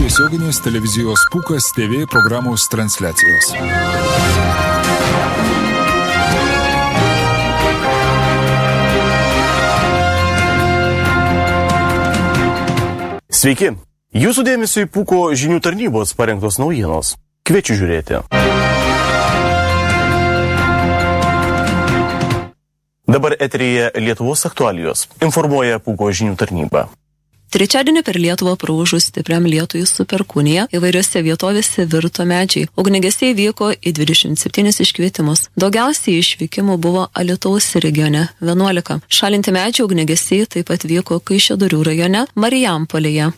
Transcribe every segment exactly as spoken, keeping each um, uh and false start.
tiesioginės televizijos Pūkas T V programos transliacijos. Sveiki! Jūsų dėmesio į Pūko žinių tarnybos parengtos naujienos. Kviečiu žiūrėti. Dabar eteryje Lietuvos aktualijos. Informuoja Pūko žinių tarnyba. Trečiadienį per Lietuvą praūžus stipriam lietui su perkūnija įvairiose vietovėse virto medžiai. Ugniagesiai vyko į dvidešimt septynis iškvietimus. Daugiausiai išvykimų buvo Alytaus regione – vienuolika. Šalinti medžiai ugniagesiai taip pat vyko Kaišiadorių rajone, Marijampolėje.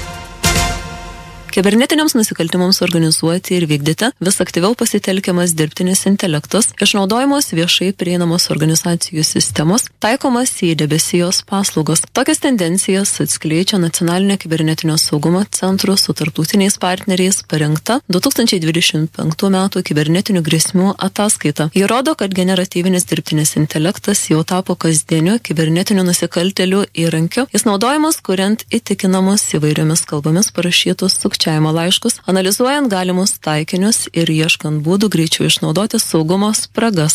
Kibernetiniams nusikaltimams organizuoti ir vykdyti vis aktyviau pasitelkiamas dirbtinis intelektas, išnaudojamos viešai prieinamos organizacijų sistemos, taikomas į debesijos paslaugos. Tokias tendencijas atskleidžia Nacionalinio kibernetinio saugumo centro su tarptautiniais partneriais parengta du tūkstančiai dvidešimt penktų metų kibernetinių grėsmių ataskaita. Ji rodo, kad generatyvinis dirbtinis intelektas jau tapo kasdieniu kibernetinių nusikaltėlių įrankiu. Jis naudojamas kuriant įtikinamus įvairiomis kalbomis parašytus sukčiavimus laiškus, analizuojant galimus taikinius ir ieškant būdų greičiau išnaudoti saugumo spragas.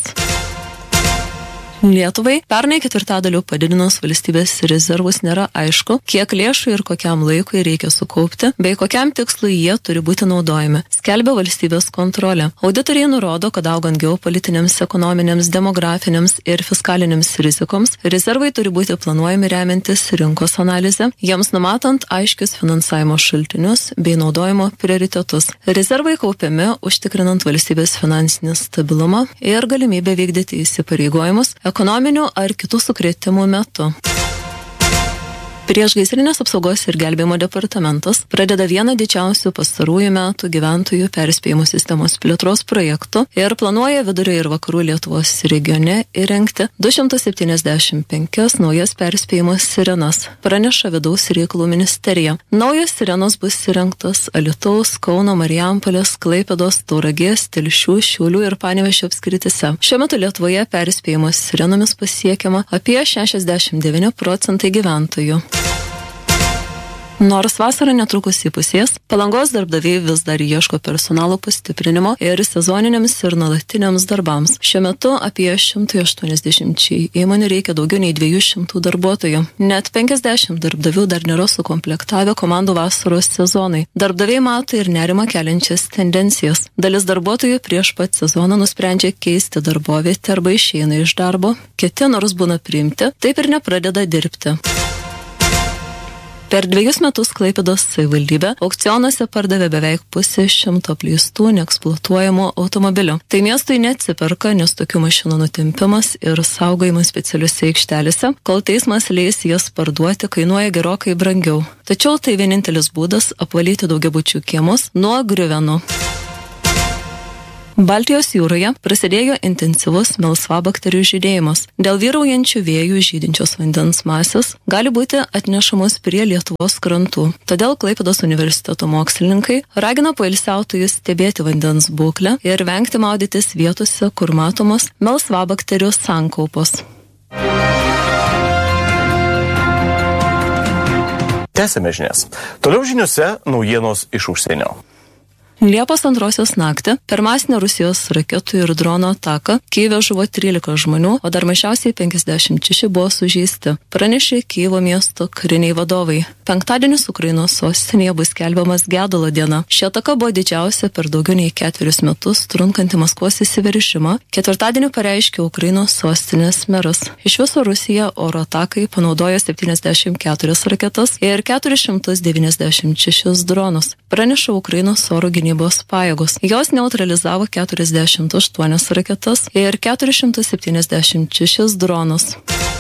Lietuvai pernai ketvirtadaliu padidinus valstybės rezervus nėra aišku, kiek lėšų ir kokiam laikui reikia sukaupti, bei kokiam tikslui jie turi būti naudojami, skelbia valstybės kontrolė. Auditoriai nurodo, kad augant geopolitinėms, ekonominėms, demografinėms ir fiskalinėms rizikoms, rezervai turi būti planuojami remiantis rinkos analizę, jiems numatant aiškius finansavimo šaltinius bei naudojimo prioritetus. Rezervai kaupiami užtikrinant valstybės finansinį stabilumą ir galimybę vykdyti įsipareigojimus ekonominių ar kitų sukrėtimų metu. Priešgaisrinės apsaugos ir gelbėjimo departamentas pradeda vieną didžiausių pastarųjų metų gyventojų perspėjimo sistemos plėtros projektų ir planuoja vidurio ir vakarų Lietuvos regione įrengti du šimtus septyniasdešimt penkias naujas perspėjimo sirenas, praneša Vidaus reikalų ministerija. Naujos sirenos bus įrengtos Alytaus, Kauno, Marijampolės, Klaipėdos, Tauragės, Telšių, Šiaulių ir Panevėžio apskrityse. Šiuo metu Lietuvoje perspėjimo sirenomis pasiekiama apie šešiasdešimt devyni procentai gyventojų. Nors vasara netrukus įpusės, Palangos darbdaviai vis dar ieško personalo pastiprinimo ir sezoniniams ir nuolatiniams darbams. Šiuo metu apie šimtas aštuoniasdešimt įmonių reikia daugiau nei dviejų šimtų darbuotojų. Net penkiasdešimt darbdavių dar nėra sukomplektavę komandų vasaros sezonai. Darbdaviai mato ir nerimą keliančias tendencijas. Dalis darbuotojų prieš pat sezoną nusprendžia keisti darbovietę arba išeina iš darbo. Kiti, nors būna priimti, taip ir nepradeda dirbti. Per dviejus metus Klaipėdos savivaldybė aukcionuose pardavė beveik pusę šimto apleistų, neeksploatuojamų automobilių. Tai miestui neatsiperka, nes tokių mašinų nutempimas ir saugojimas specialiuose aikštelėse, kol teismas leis jas parduoti, kainuoja gerokai brangiau. Tačiau tai vienintelis būdas apvalyti daugiabučių kiemus nuo griuvenų. Baltijos jūroje prasidėjo intensyvus melsvabakterių žydėjimas. Dėl vyraujančių vėjų žydinčios vandens masės gali būti atnešamos prie Lietuvos krantų. Todėl Klaipėdos universiteto mokslininkai ragina poilsiautojus stebėti vandens būklę ir vengti maudytis vietose, kur matomos melsvabakterių sankaupos. Tęsime žinias. Toliau žiniose naujienos iš užsienio. Liepos antrosios naktį per masinę Rusijos raketų ir drono ataką Kyjive žuvo trylika žmonių, o dar mažiausiai penkiasdešimt šeši buvo sužeisti, pranešė Kijevo miesto kariniai vadovai. Penktadienis Ukrainos sostinėje bus skelbiamas gedulo diena. Ši ataka buvo didžiausia per daugiau nei ketverius metus trunkanti Maskvos įsiveržimą. Ketvirtadienį pareiškė Ukrainos sostinės meras. Iš viso Rusija oro atakai panaudojo septyniasdešimt keturias raketas ir keturis šimtus devyniasdešimt šešis dronus. Praneša Ukrainos oro gynybos pajėgos. Jos neutralizavo keturiasdešimt aštuonias raketas ir keturis šimtus septyniasdešimt šešis dronus.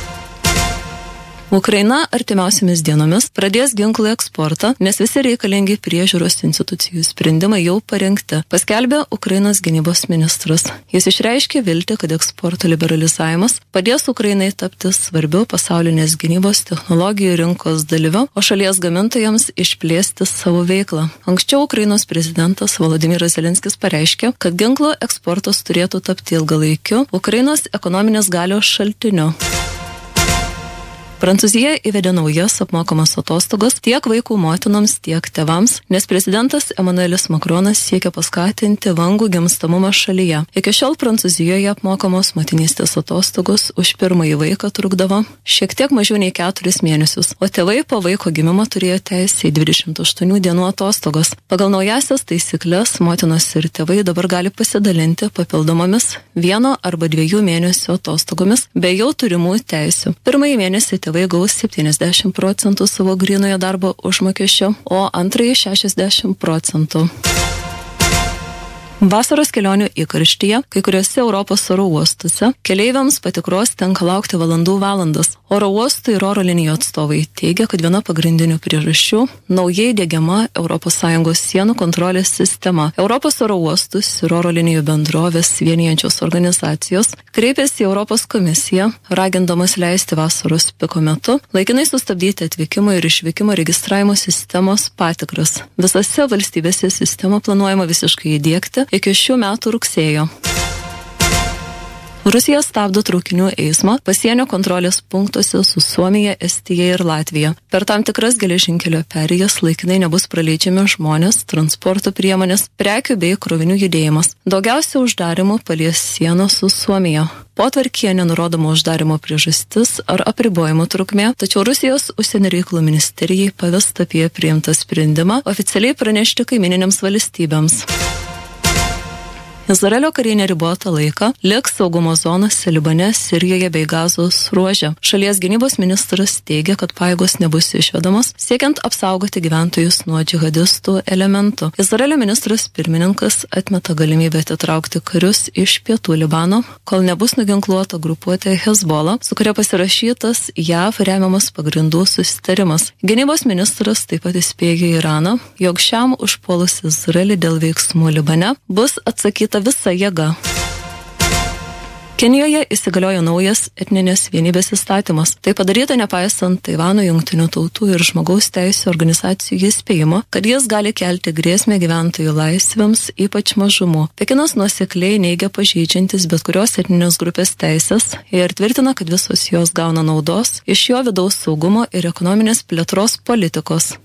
Ukraina artimiausiamis dienomis pradės ginklų eksportą, nes visi reikalingi priežiūros institucijų sprendimai jau parengti, paskelbė Ukrainos gynybos ministras. Jis išreiškė viltį, kad eksporto liberalizavimas padės Ukrainai tapti svarbiu pasaulinės gynybos technologijų rinkos dalyviu, o šalies gamintojams išplėsti savo veiklą. Anksčiau Ukrainos prezidentas Volodymyras Zelenskis pareiškė, kad ginklų eksportas turėtų tapti ilgalaikiu Ukrainos ekonominės galios šaltiniu. Prancūzija įvedė naujas apmokamas atostogas tiek vaikų motinoms, tiek tėvams, nes prezidentas Emmanuelis Macronas siekia paskatinti vangų gimstamumą šalyje. Iki šiol Prancūzijoje apmokamos motinystės atostogos už pirmąjį vaiką trukdavo šiek tiek mažiau nei keturis mėnesius, o tėvai po vaiko gimimo turėjo teisę į dvidešimt aštuonių dienų atostogas. Pagal naujasias taisyklės motinos ir tėvai dabar gali pasidalinti papildomomis vieno arba dviejų mėnesių atostogomis be jau turimų teisių. Pirmąjį mėnesį tėvai gaus septyniasdešimt procentų savo grynojo darbo užmokesčio, o antrąjį šešiasdešimt procentų. Vasaros kelionių įkarštyje, kai kuriuose Europos oro uostuose, keleiviams patikros tenka laukti valandų valandas. Oro uostų ir oro linijų atstovai teigia, kad viena pagrindinių priežasčių – naujai diegiama Europos Sąjungos sienų kontrolės sistema. Europos oro uostus ir oro linijų bendrovės vienijančios organizacijos kreipėsi į Europos komisiją, ragindamas leisti vasaros piko metu laikinai sustabdyti atvykimo ir išvykimo registravimo sistemos patikras. Visose valstybėse sistemą planuojama visiškai įdiegti iki šių metų rugsėjo. Rusija stabdo traukinių eismą pasienio kontrolės punktuose su Suomija, Estija ir Latvija. Per tam tikras geležinkelio perėjas laikinai nebus praleidžiami žmonės, transporto priemonės, prekių bei krovinių judėjimas. Daugiausia uždarimų palies sieną su Suomija. Potvarkyje nenurodoma uždarimo priežastis ar apribojimo trukmė, tačiau Rusijos užsienio reikalų ministerijai pavesta apie priimtą sprendimą oficialiai pranešti kaimininėms valstybėms. Izraelio kariai neribotą laiką liks saugumo zonose Libane, Sirijoje bei Gazos ruože. Šalies gynybos ministras teigia, kad pajėgos nebus išvedamos, siekiant apsaugoti gyventojus nuo džihadistų elementų. Izraelio ministras pirmininkas atmeta galimybę atitraukti karius iš pietų Libano, kol nebus nuginkluota grupuotė Hezbollah, su kuria pasirašytas J A V remiamas pagrindų susitarimas. Gynybos ministras taip pat įspėjo Iraną, jog šiam užpuolus Izraelį dėl veiksmų Libane bus atsakyta visa jėga. Kenijoje įsigaliojo naujas etninės vienybės įstatymas. Tai padaryta nepaisant Taivano jungtinių tautų ir žmogaus teisių organizacijų įspėjimo, kad jis gali kelti grėsmę gyventojų laisvėms, ypač mažumų. Pekinas nuosekliai neigia pažeidžiantis bet kurios etninės grupės teisės ir tvirtina, kad visos jos gauna naudos iš jo vidaus saugumo ir ekonominės plėtros politikos.